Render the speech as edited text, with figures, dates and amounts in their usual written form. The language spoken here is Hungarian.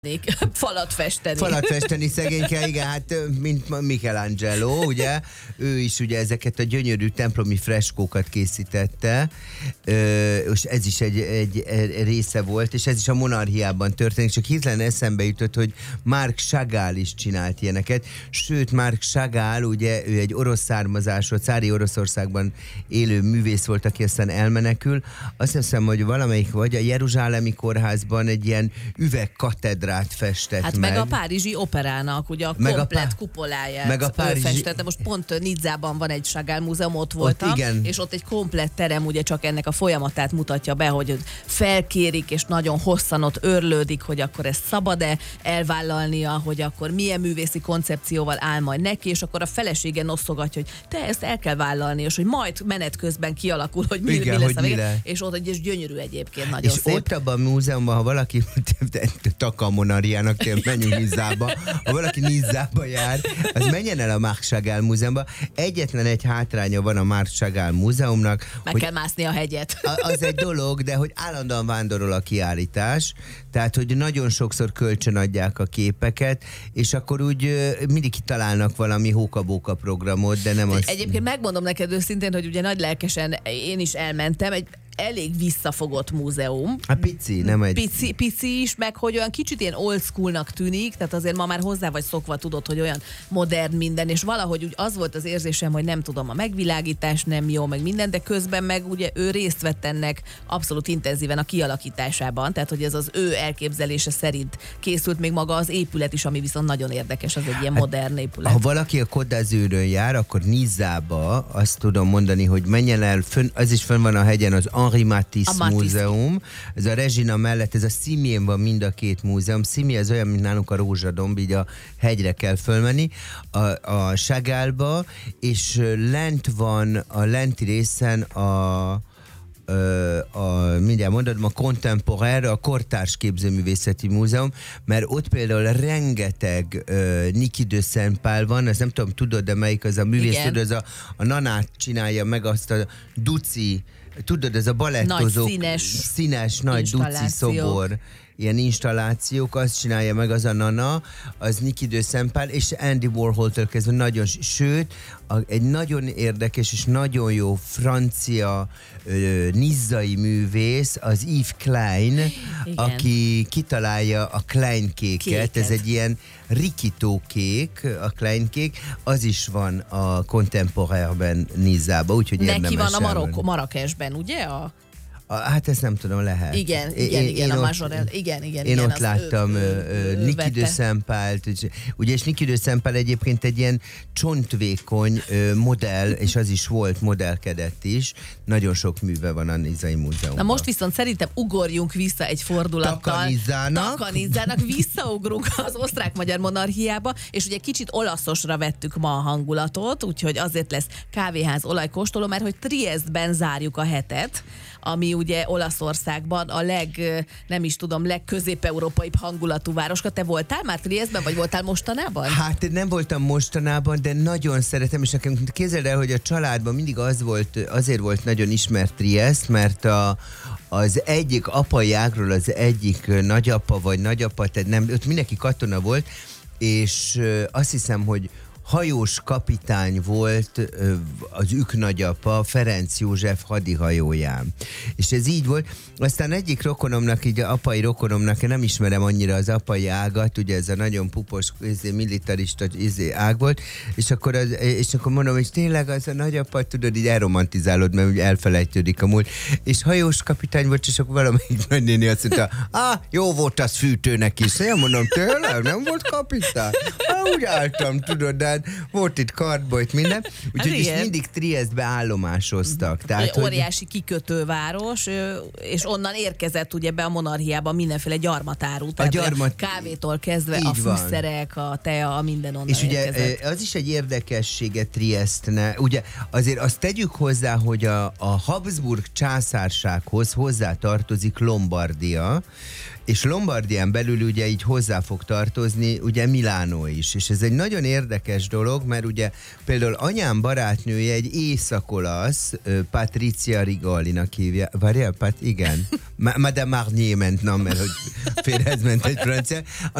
Falat festeni. Falat festeni szegényke, igen, hát mint Michelangelo, ugye? Ő is ugye ezeket a gyönyörű templomi freskókat készítette, és ez is egy része volt, és ez is a monarchiában történik, csak hirtelen eszembe jutott, hogy Marc Chagall is csinált ilyeneket, sőt Marc Chagall, ugye ő egy orosz származású, cári Oroszországban élő művész volt, aki aztán elmenekül. Azt hiszem, hogy valamelyik vagy a Jeruzsálemi kórházban egy ilyen üvegkatedrát festett hát meg a Párizsi Operának, ugye a komplett kupoláját festette. Most pont Nizzában van egy Chagall múzeum, ott voltam, és ott egy komplett terem, ugye csak ennek a folyamatát mutatja be, hogy felkérik, és nagyon hosszan ott örlődik, hogy akkor ezt szabad-e elvállalnia, hogy akkor milyen művészi koncepcióval áll majd neki, és akkor a felesége noszogatja, hogy te ezt el kell vállalni, és hogy majd menet közben kialakul, hogy mi lesz a vége. És ott egy gyönyörű egyébként, nagyon és szép. ott abban a múzeumban, ha valaki Monariának menjünk Nizzába. Ha valaki Nizzába jár, az menjen el a Marc Chagall múzeumba. Egyetlen egy hátránya van a Marc Chagall múzeumnak. Meg kell mászni a hegyet. Az egy dolog, de hogy állandóan vándorol a kiállítás, tehát hogy nagyon sokszor kölcsönadják a képeket, és akkor úgy mindig kitalálnak valami hóka-bóka programot, de nem az... Egyébként megmondom neked őszintén, hogy ugye nagy lelkesen én is elmentem, egy elég visszafogott múzeum. A pici, nem egy... Pici is, meg hogy olyan kicsit ilyen old schoolnak tűnik, tehát azért ma már hozzá vagy szokva, tudod, hogy olyan modern minden, és valahogy úgy az volt az érzésem, hogy nem tudom, a megvilágítás nem jó, meg minden, de közben meg ugye ő részt vett ennek abszolút intenzíven a kialakításában, tehát hogy ez az ő elképzelése szerint készült még maga az épület is, ami viszont nagyon érdekes, az egy ilyen modern épület. Ha valaki a Côte d'Azurön jár, akkor Nizzába azt tudom mondani, hogy menjen el, az is fönn van a hegyen, az Henri Matisse múzeum. Ez a Regina mellett, ez a Cimién van mind a két múzeum. Cimié az olyan, mint nálunk a Rózsadomb, így a hegyre kell fölmenni, a Chagallba, és lent van, a lenti részen mindjárt mondom, a Contemporaire, a Kortárs Képzőművészeti Múzeum, mert ott például rengeteg Niki de Saint-Pal van, ezt nem tudom, tudod, de melyik az a művész, tudod, az a Nanát csinálja meg azt a Duci, tudod, ez a balettozó, színes nagy Duci szobor, ilyen installációk, azt csinálja meg az a Nana, az Niki de Saint-Pal, és Andy Warhol-től kezdve nagyon, sőt, egy nagyon érdekes és nagyon jó francia nizzai művész, az Yves Klein, aki kitalálja a Klein kéket, ez egy ilyen rikító kék, a Klein kék, az is van a Contemporaire-ben Nizzában, úgyhogy érdemes. Neki van a Marrakesben, ugye? Hát ezt nem tudom, lehet. Igen, a Majorel. Igen. Én ott láttam Niki de Saint-Palt, ugye, és Niki de Saint-Pal egyébként egy ilyen csontvékony modell, és az is volt, modellkedett is. Nagyon sok műve van a Nizzai Múzeumban. Na most viszont szerintem ugorjunk vissza egy fordulattal. Takanizzának, visszaugrunk az osztrák-magyar monarchiába, és ugye kicsit olaszosra vettük ma a hangulatot, úgyhogy azért lesz kávéház olajkóstoló, mert hogy Triestben zárjuk a hetet, ami ugye Olaszországban a legközép-európaibb hangulatú városka. Te voltál már Triestben, vagy voltál mostanában? Hát nem voltam mostanában, de nagyon szeretem, és nekem képzeld el, hogy a családban mindig azért volt nagyon ismert Triest, mert az egyik apai ágról az egyik nagyapa vagy nagyapa, tehát nem, ott mindenki katona volt, és azt hiszem, hogy hajós kapitány volt az nagyapa, Ferenc József hadihajóján. És ez így volt. Aztán egyik rokonomnak, így a apai rokonomnak, én nem ismerem annyira az apai ágat, ugye ez a nagyon pupos, militarista ág volt, és akkor mondom, hogy tényleg az a nagyapa, tudod, így elromantizálod, mert ugye elfelejtődik a múlt. És hajós kapitány volt, és akkor valamelyik nagynéni azt mondta, jó volt az fűtőnek is. Én mondom, tényleg nem volt kapitány? Úgy álltam, tudod, de volt itt kardbolyt, minden. Úgyhogy is mindig Triestbe állomásoztak. Tehát, óriási kikötőváros, és onnan érkezett ugye be a monarchiába mindenféle gyarmatáru. Tehát kávétól kezdve a fűszerek, a tea, a minden onnan és érkezett. És ugye az is egy érdekessége Triestne. Ugye azért azt tegyük hozzá, hogy a Habsburg császársághoz hozzá tartozik Lombardia, és Lombardián belül ugye így hozzá fog tartozni ugye Milánó is, és ez egy nagyon érdekes dolog, mert ugye például anyám barátnője egy észak-olasz, Patrizia Rigolinak hívja, várjál, igen, Madame Marnier ment, mert hogy félhez ment egy francia,